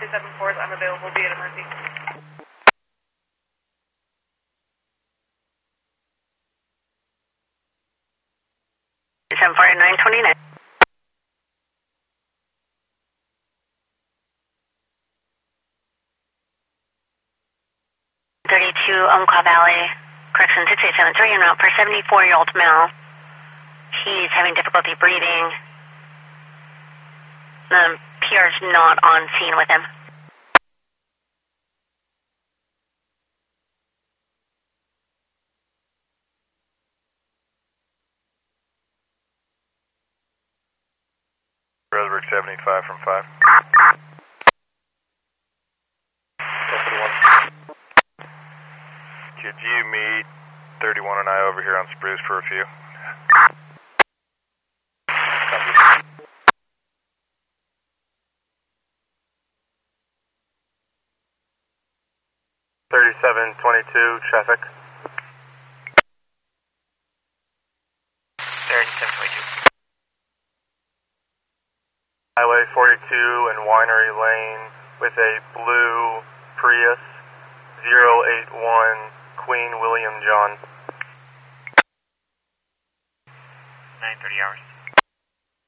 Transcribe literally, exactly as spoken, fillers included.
seven four is unavailable via emergency. seven four nine twenty-nine. thirty-two Umpqua Valley, correction six eight seven three, en route for seventy-four-year-old male. He's having difficulty breathing. The P R is not on scene with him. Roseburg seventy-five from five. Could you meet thirty-one and I over here on Spruce for a few? thirty-seven twenty-two, traffic. thirty-seven twenty-two. Highway forty-two and Winery Lane with a blue Prius, zero eight one Queen William John. nine thirty hours.